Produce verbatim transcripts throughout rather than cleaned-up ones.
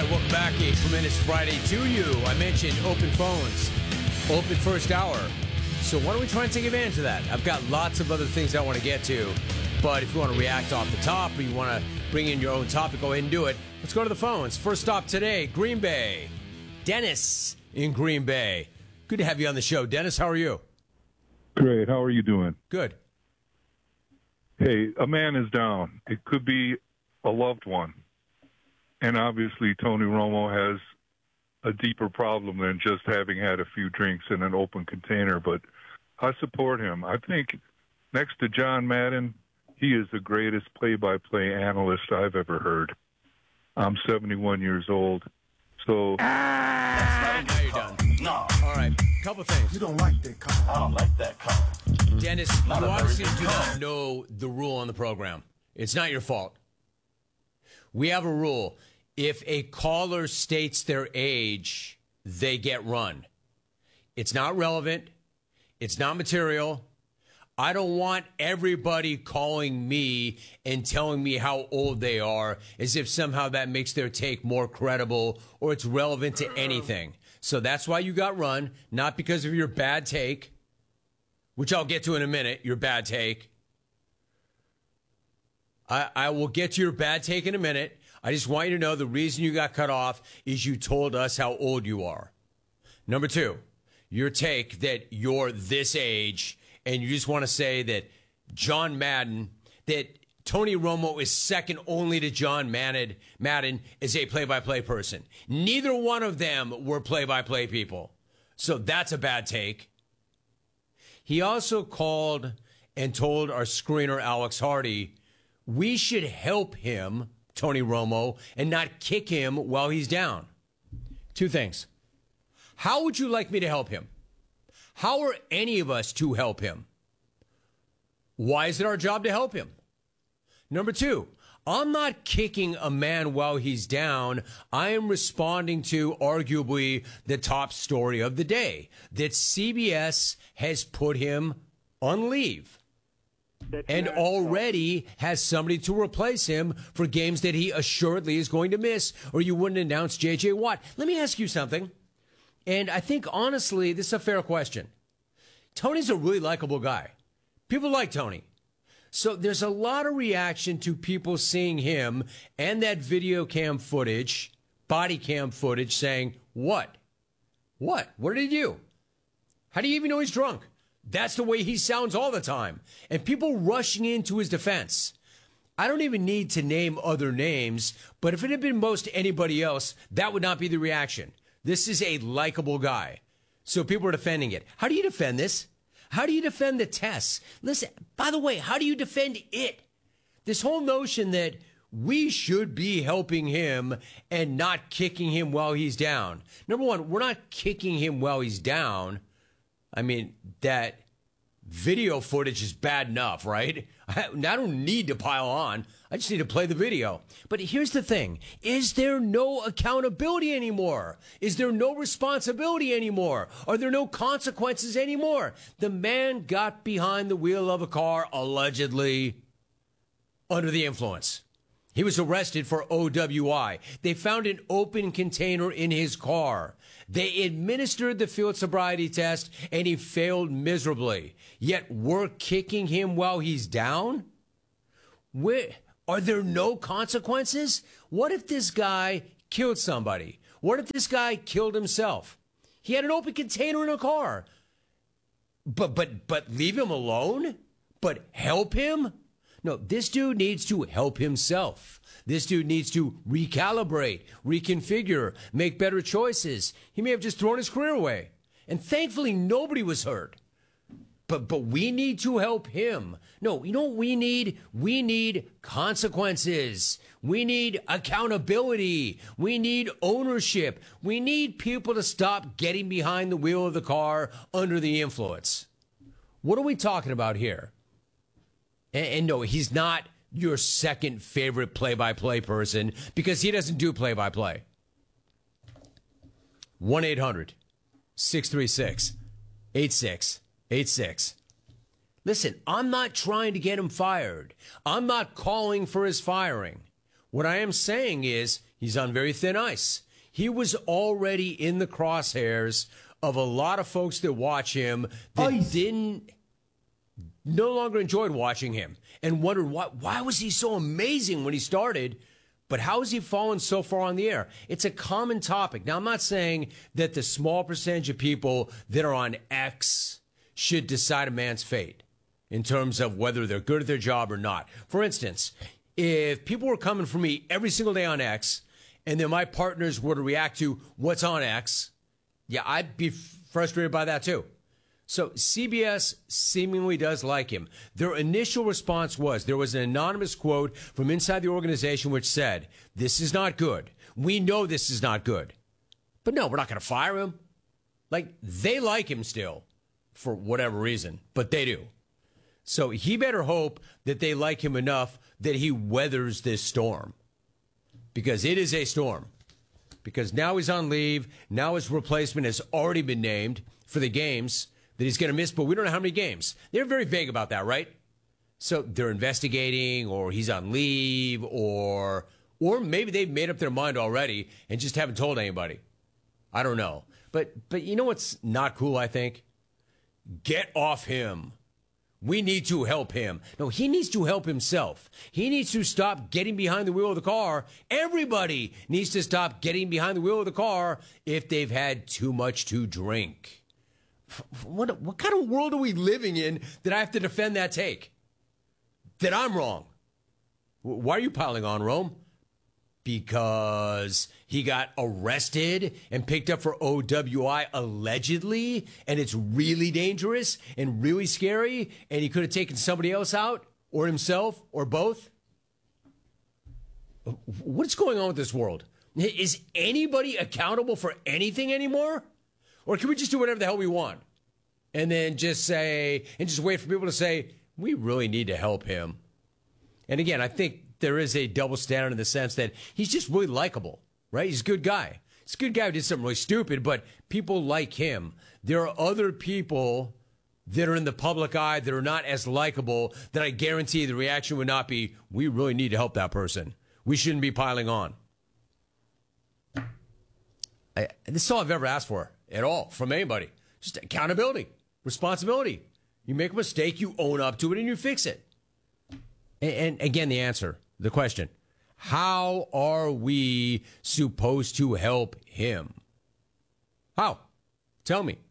right, welcome back. Eight Minutes Friday to you. I mentioned open phones, open first hour. So why don't we try and take advantage of that? I've got lots of other things I want to get to, but if you want to react off the top or you want to bring in your own topic, go ahead and do it. Let's go to the phones. First stop today, Green Bay. Dennis in Green Bay. Good to have you on the show. Dennis, how are you? Great. How are you doing? Good. Hey, a man is down. It could be a loved one. And obviously, Tony Romo has a deeper problem than just having had a few drinks in an open container. But I support him. I think next to John Madden, he is the greatest play-by-play analyst I've ever heard. I'm seventy-one years old. So. Ah, now you're done. No. All right. Couple things. You don't like that call. I don't like that call. Dennis, you obviously do not know the rule on the program. It's not your fault. We have a rule. If a caller states their age, they get run. It's not relevant. It's not material. I don't want everybody calling me and telling me how old they are as if somehow that makes their take more credible or it's relevant to anything. So that's why you got run, not because of your bad take, which I'll get to in a minute, your bad take. I, I will get to your bad take in a minute. I just want you to know the reason you got cut off is you told us how old you are. Number two, your take that you're this age and you just want to say that John Madden, that Tony Romo is second only to John Madden, Madden is a play-by-play person. Neither one of them were play-by-play people. So that's a bad take. He also called and told our screener, Alex Hardy, we should help him, Tony Romo, and not kick him while he's down. Two things. How would you like me to help him? How are any of us to help him? Why is it our job to help him? Number two, I'm not kicking a man while he's down. I am responding to arguably the top story of the day, that C B S has put him on leave. That's and already has somebody to replace him for games that he assuredly is going to miss, or you wouldn't announce J J. Watt. Let me ask you something, and I think, honestly, this is a fair question. Tony's a really likable guy. People like Tony. So there's a lot of reaction to people seeing him and that video cam footage, body cam footage, saying, what? What? What did he do? How do you even know he's drunk? That's the way he sounds all the time. And people rushing into his defense. I don't even need to name other names, but if it had been most anybody else, that would not be the reaction. This is a likable guy. So people are defending it. How do you defend this? How do you defend the tests? Listen, by the way, how do you defend it? This whole notion that we should be helping him and not kicking him while he's down. Number one, we're not kicking him while he's down. I mean, that video footage is bad enough, right? I, I don't need to pile on. I just need to play the video. But here's the thing. Is there no accountability anymore? Is there no responsibility anymore? Are there no consequences anymore? The man got behind the wheel of a car, allegedly, under the influence. He was arrested for O W I. They found an open container in his car. They administered the field sobriety test, and he failed miserably. Yet we're kicking him while he's down? Where, are there no consequences? What if this guy killed somebody? What if this guy killed himself? He had an open container in a car. But, but, but leave him alone? But help him? No, this dude needs to help himself. This dude needs to recalibrate, reconfigure, make better choices. He may have just thrown his career away. And thankfully, nobody was hurt. But but we need to help him. No, you know what we need? We need consequences. We need accountability. We need ownership. We need people to stop getting behind the wheel of the car under the influence. What are we talking about here? And, and no, he's not your second favorite play-by-play person because he doesn't do play-by-play. one eight hundred six three six eight six eight six. Listen, I'm not trying to get him fired. I'm not calling for his firing. What I am saying is He's on very thin ice. He was already in the crosshairs of a lot of folks that watch him that Ice. didn't, no longer enjoyed watching him and wondered why, why was he so amazing when he started, but how has he fallen so far on the air? It's a common topic. Now, I'm not saying that the small percentage of people that are on X should decide a man's fate in terms of whether they're good at their job or not. For instance, if people were coming for me every single day on X, and then my partners were to react to what's on X, yeah, I'd be frustrated by that too. So C B S seemingly does like him. Their initial response was, there was an anonymous quote from inside the organization which said, this is not good. We know this is not good. But no, we're not going to fire him. Like, they like him still for whatever reason, but they do. So he better hope that they like him enough that he weathers this storm. Because it is a storm. Because now he's on leave. Now his replacement has already been named for the games that he's going to miss, but we don't know how many games. They're very vague about that, right? So they're investigating, or he's on leave, or or maybe they've made up their mind already and just haven't told anybody. I don't know. But but you know what's not cool, I think? Get off him. We need to help him. No, he needs to help himself. He needs to stop getting behind the wheel of the car. Everybody needs to stop getting behind the wheel of the car if they've had too much to drink. What, what kind of world are we living in that I have to defend that take? That I'm wrong. Why are you piling on, Rome? Because he got arrested and picked up for O W I allegedly, and it's really dangerous and really scary, and he could have taken somebody else out, or himself, or both? What's going on with this world? Is anybody accountable for anything anymore? Or can we just do whatever the hell we want? And then just say, and just wait for people to say, we really need to help him. And again, I think there is a double standard in the sense that he's just really likable, right? He's a good guy. He's a good guy who did something really stupid, but people like him. There are other people that are in the public eye that are not as likable that I guarantee the reaction would not be, we really need to help that person. We shouldn't be piling on. I, this is all I've ever asked for at all from anybody. Just accountability, responsibility. You make a mistake, you own up to it, and you fix it. And, and again, the answer, the question, how are we supposed to help him? How? Tell me.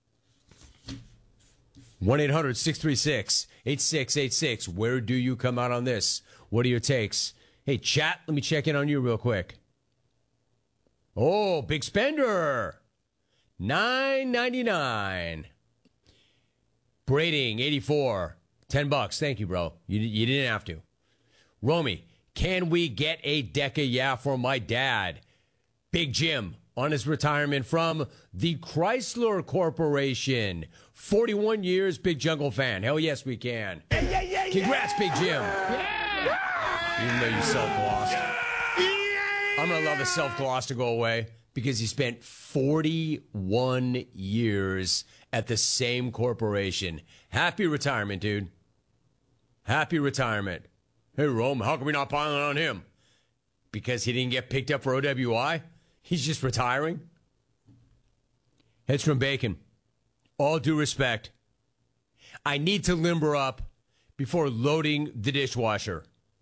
one eight hundred six three six eight six eight six. Where do you come out on this? What are your takes? Hey, chat, let me check in on you real quick. Oh, big spender. nine ninety-nine. Brading, eighty-four. ten bucks. Thank you, bro. You, you didn't have to. Romy, can we get a Deca Yeah for my dad? Big Jim on his retirement from the Chrysler Corporation. forty-one years, Big Jungle fan. Hell yes, we can. Yeah, yeah, yeah, Congrats, yeah. Big Jim. Yeah. Even though you self-glossed. Yeah. I'm going to love the self-gloss to go away because he spent forty-one years at the same corporation. Happy retirement, dude. Happy retirement. Hey, Rome, how can we not pile on him? Because he didn't get picked up for O W I? He's just retiring? Heads from Bacon. All due respect, I need to limber up before loading the dishwasher.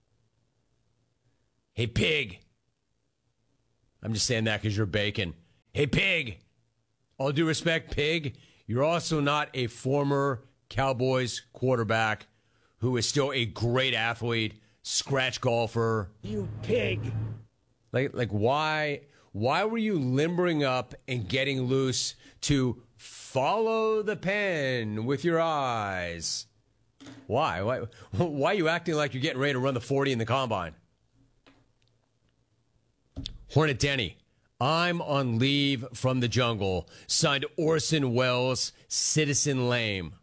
Hey, pig. I'm just saying that because you're Bacon. Hey, pig. All due respect, pig, you're also not a former Cowboys quarterback who is still a great athlete, scratch golfer. You pig. Like, like why, why were you limbering up and getting loose to follow the pen with your eyes? Why? Why, why are you acting like you're getting ready to run the forty in the combine? Hornet Denny, I'm on leave from the jungle. Signed Orson Welles, Citizen Lame.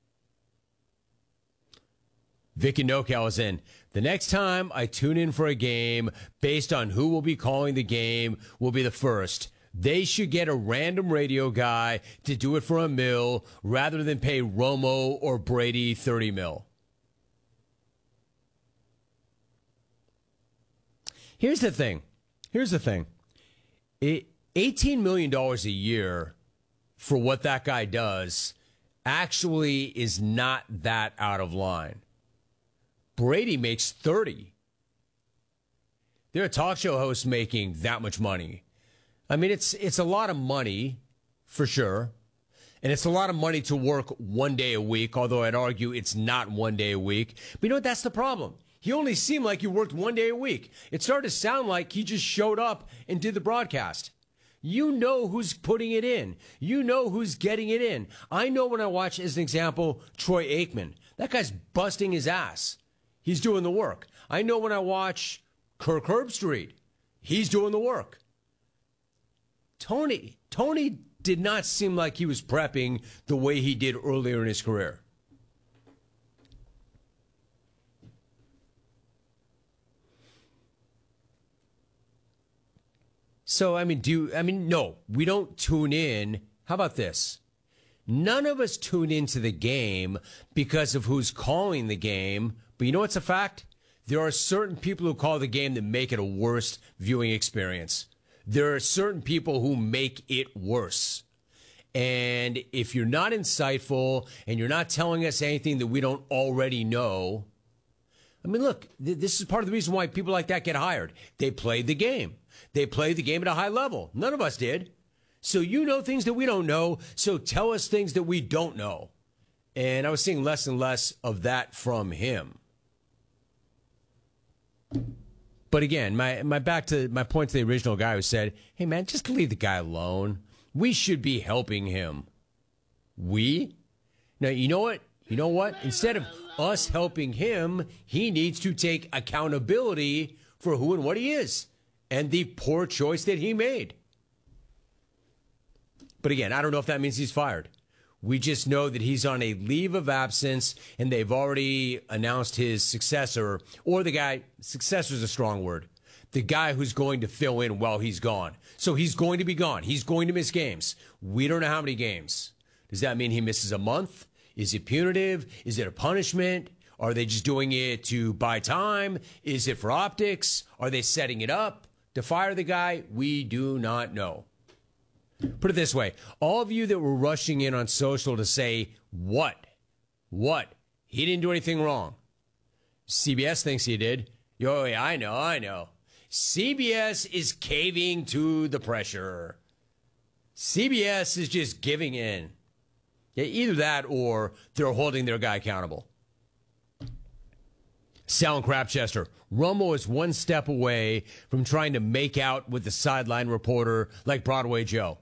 Vicky NoCal is in. The next time I tune in for a game, based on who will be calling the game, will be the first. They should get a random radio guy to do it for a mil rather than pay Romo or Brady thirty mil. Here's the thing. Here's the thing. It, eighteen million dollars a year for what that guy does actually is not that out of line. Brady makes thirty. There are talk show hosts making that much money. I mean, it's it's a lot of money, for sure. And it's a lot of money to work one day a week, although I'd argue it's not one day a week. But you know what? That's the problem. He only seemed like he worked one day a week. It started to sound like he just showed up and did the broadcast. You know who's putting it in. You know who's getting it in. I know when I watch, as an example, Troy Aikman. That guy's busting his ass. He's doing the work. I know when I watch Kirk Herbstreit. He's doing the work. Tony, Tony did not seem like he was prepping the way he did earlier in his career. So, I mean, do you, I mean, no, we don't tune in. How about this? None of us tune into the game because of who's calling the game. But you know what's a fact? There are certain people who call the game that make it a worse viewing experience. There are certain people who make it worse. And if you're not insightful and you're not telling us anything that we don't already know, I mean, look, th- this is part of the reason why people like that get hired. They played the game. They played the game at a high level. None of us did. So you know things that we don't know, so tell us things that we don't know. And I was seeing less and less of that from him. But again, my, my back to my point to the original guy who said, hey, man, just leave the guy alone. We should be helping him. We? Now, you know what? You know what? Instead of us helping him, he needs to take accountability for who and what he is and the poor choice that he made. But again, I don't know if that means he's fired. We just know that he's on a leave of absence, and they've already announced his successor, or the guy, successor is a strong word, the guy who's going to fill in while he's gone. So he's going to be gone. He's going to miss games. We don't know how many games. Does that mean he misses a month? Is it punitive? Is it a punishment? Are they just doing it to buy time? Is it for optics? Are they setting it up to fire the guy? We do not know. Put it this way. All of you that were rushing in on social to say, what? What? He didn't do anything wrong. C B S thinks he did. Oh, yeah, I know, I know. C B S is caving to the pressure. C B S is just giving in. Yeah, either that or they're holding their guy accountable. Sal and Crapchester. Romo is one step away from trying to make out with the sideline reporter like Broadway Joe.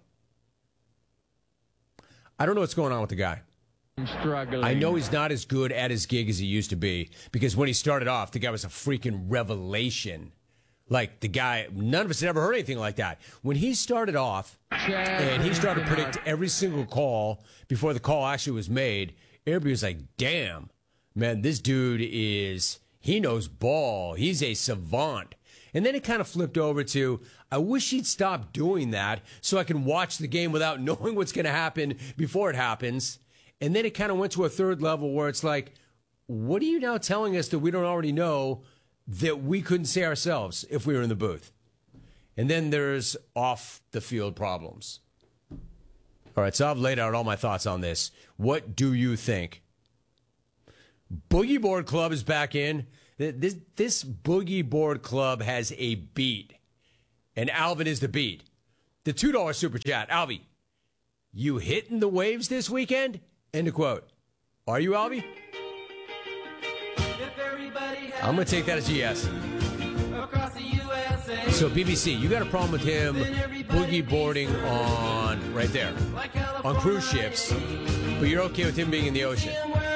I don't know what's going on with the guy. I'm struggling. I know he's not as good at his gig as he used to be, because when he started off, the guy was a freaking revelation. Like, the guy, none of us had ever heard anything like that. When he started off, and he started to predict every single call before the call actually was made, everybody was like, damn, man, this dude is, he knows ball. He's a savant. And then it kind of flipped over to, I wish he'd stop doing that so I can watch the game without knowing what's going to happen before it happens. And then it kind of went to a third level where it's like, what are you now telling us that we don't already know that we couldn't say ourselves if we were in the booth? And then there's off-the-field problems. All right, so I've laid out all my thoughts on this. What do you think? Boogie Board Club is back in. This, this Boogie Board Club has a beat, and Alvin is the beat. The two dollar super chat. Alvy, you hitting the waves this weekend? End of quote. Are you, Alvy? I'm going to take that as a yes. So, B B C, you got a problem with him boogie boarding on, right there, on cruise ships, but you're okay with him being in the ocean.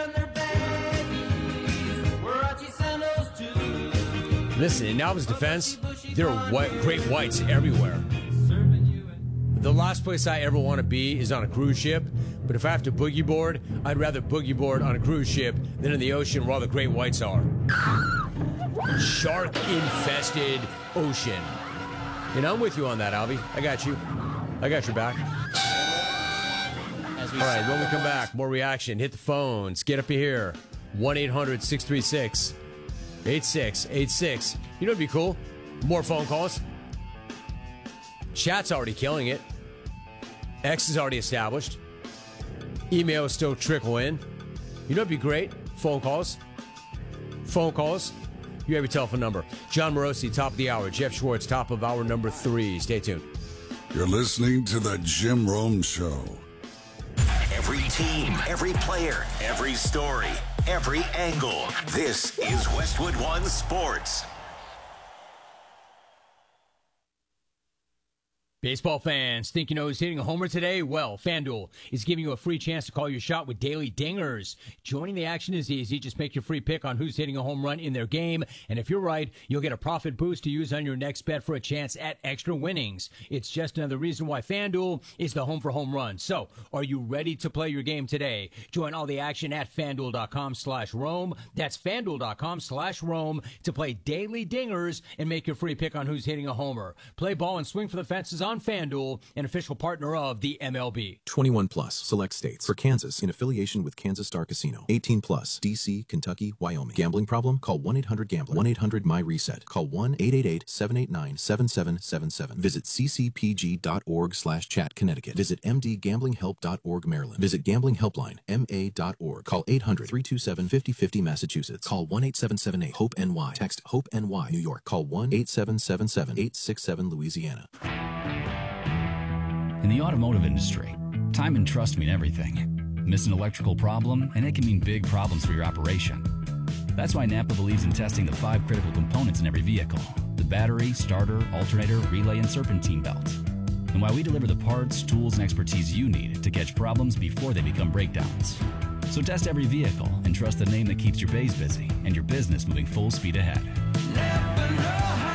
Listen, in Alvin's defense, there are white, great whites everywhere. The last place I ever want to be is on a cruise ship, but if I have to boogie board, I'd rather boogie board on a cruise ship than in the ocean where all the great whites are. Shark-infested ocean. And I'm with you on that, Alvy. I got you. I got your back. All right, when we come back, more reaction. Hit the phones. Get up here. one eight hundred six three six eight six eight six. You know what'd be cool? More phone calls. Chat's already killing it. X is already established. Emails still trickle in. You know what'd be great? Phone calls. Phone calls. You have your telephone number. John Morosi, top of the hour. Jeff Schwartz, top of hour number three. Stay tuned. You're listening to the Jim Rome Show. Every team, every player, every story, every angle. This is Westwood One Sports. Baseball fans, think you know who's hitting a homer today? Well, FanDuel is giving you a free chance to call your shot with daily dingers. Joining the action is easy. Just make your free pick on who's hitting a home run in their game. And if you're right, you'll get a profit boost to use on your next bet for a chance at extra winnings. It's just another reason why FanDuel is the home for home runs. So, are you ready to play your game today? Join all the action at FanDuel.com slash Rome. That's FanDuel.com slash Rome to play daily dingers and make your free pick on who's hitting a homer. Play ball and swing for the fences on FanDuel, an official partner of the M L B. twenty-one plus, select states. For Kansas, in affiliation with Kansas Star Casino. eighteen plus, D C, Kentucky, Wyoming. Gambling problem? Call one eight hundred gambler. one eight hundred my reset. Call one eight eight eight, seven eight nine, seven seven seven seven. Visit ccpg.org slash chat Connecticut. Visit m d gambling help dot org Maryland. Visit Gambling Helpline, M A dot org. Call eight hundred, three two seven, five oh five oh Massachusetts. Call one eight seven seven eight, hope N Y. Text HOPE-NY, New York. Call one eight seven seven seven, eight six seven Louisiana. In the automotive industry, time and trust mean everything. Miss an electrical problem, and it can mean big problems for your operation. That's why Napa believes in testing the five critical components in every vehicle: the battery, starter, alternator, relay, and serpentine belt. And why we deliver the parts, tools, and expertise you need to catch problems before they become breakdowns. So test every vehicle and trust the name that keeps your bays busy and your business moving full speed ahead. Napa know-how.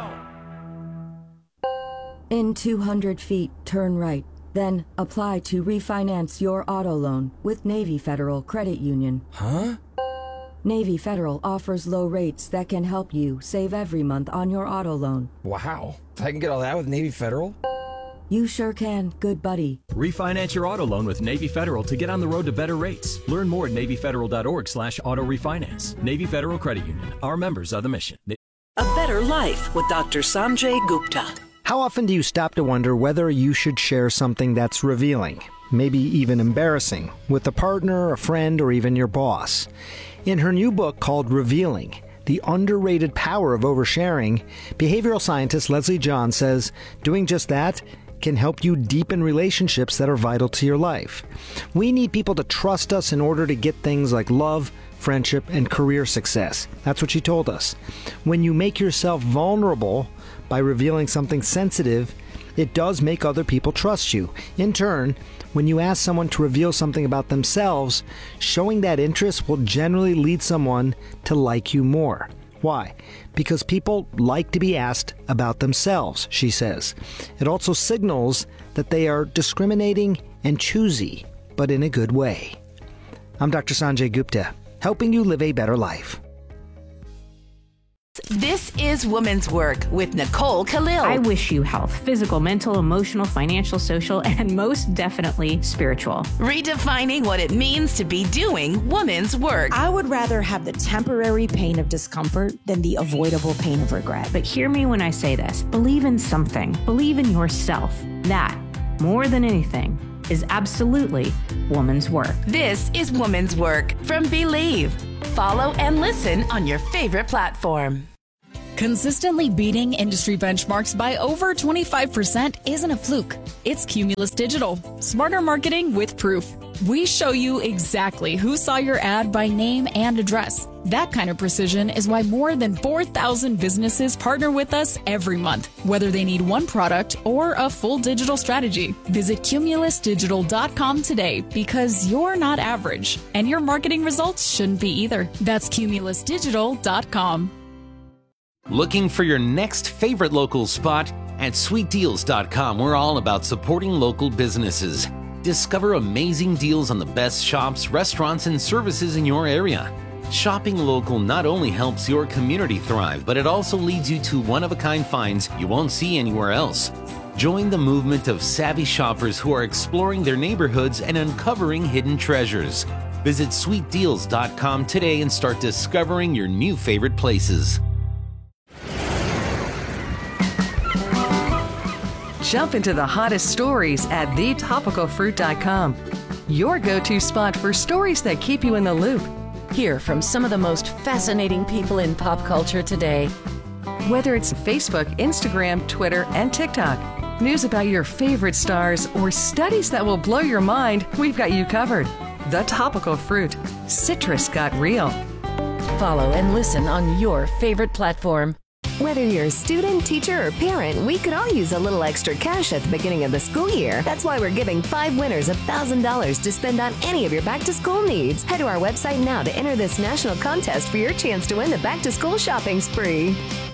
In two hundred feet, turn right. Then apply to refinance your auto loan with Navy Federal Credit Union. Huh? Navy Federal offers low rates that can help you save every month on your auto loan. Wow. I can get all that with Navy Federal? You sure can, good buddy. Refinance your auto loan with Navy Federal to get on the road to better rates. Learn more at NavyFederal.org slash auto refinance. Navy Federal Credit Union. Our members are the mission. A better life with Doctor Sanjay Gupta. How often do you stop to wonder whether you should share something that's revealing, maybe even embarrassing, with a partner, a friend, or even your boss? In her new book called Revealing, The Underrated Power of Oversharing, behavioral scientist Leslie John says doing just that can help you deepen relationships that are vital to your life. We need people to trust us in order to get things like love, friendship, and career success. That's what she told us. When you make yourself vulnerable by revealing something sensitive, it does make other people trust you. In turn, when you ask someone to reveal something about themselves, showing that interest will generally lead someone to like you more. Why? Because people like to be asked about themselves, she says. It also signals that they are discriminating and choosy, but in a good way. I'm Doctor Sanjay Gupta, helping you live a better life. This is Women's Work with Nicole Khalil. I wish you health, physical, mental, emotional, financial, social, and most definitely spiritual. Redefining what it means to be doing women's work. I would rather have the temporary pain of discomfort than the avoidable pain of regret. But hear me when I say this. Believe in something. Believe in yourself. That, more than anything, is absolutely woman's work. This is Woman's Work from Believe. Follow and listen on your favorite platform. Consistently beating industry benchmarks by over twenty-five percent isn't a fluke. It's Cumulus Digital. Smarter marketing with proof. We show you exactly who saw your ad by name and address. That kind of precision is why more than four thousand businesses partner with us every month, whether they need one product or a full digital strategy. Visit Cumulus Digital dot com today because you're not average, and your marketing results shouldn't be either. That's Cumulus Digital dot com. Looking for your next favorite local spot? At Sweet Deals dot com, we're all about supporting local businesses. Discover amazing deals on the best shops, restaurants, and services in your area. Shopping local not only helps your community thrive, but it also leads you to one-of-a-kind finds you won't see anywhere else. Join the movement of savvy shoppers who are exploring their neighborhoods and uncovering hidden treasures. Visit Sweet Deals dot com today and start discovering your new favorite places. Jump into the hottest stories at the topical fruit dot com. Your go-to spot for stories that keep you in the loop. Hear from some of the most fascinating people in pop culture today. Whether it's Facebook, Instagram, Twitter, and TikTok, news about your favorite stars, or studies that will blow your mind, we've got you covered. The Topical Fruit. Citrus got real. Follow and listen on your favorite platform. Whether you're a student, teacher, or parent, we could all use a little extra cash at the beginning of the school year. That's why we're giving five winners one thousand dollars to spend on any of your back-to-school needs. Head to our website now to enter this national contest for your chance to win the back-to-school shopping spree.